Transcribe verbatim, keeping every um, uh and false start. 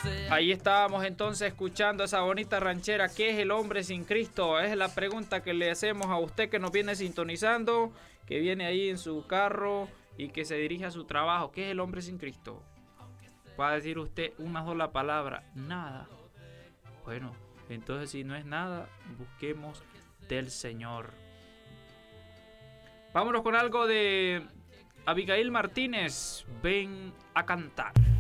Ahí estábamos entonces escuchando esa bonita ranchera. ¿Qué es el hombre sin Cristo? Es la pregunta que le hacemos a usted que nos viene sintonizando, que viene ahí en su carro y que se dirige a su trabajo. ¿Qué es el hombre sin Cristo? Va a decir usted una sola palabra: nada. Bueno, entonces si no es nada, busquemos del Señor. Vámonos con algo de Abigail Martínez. Ven a cantar.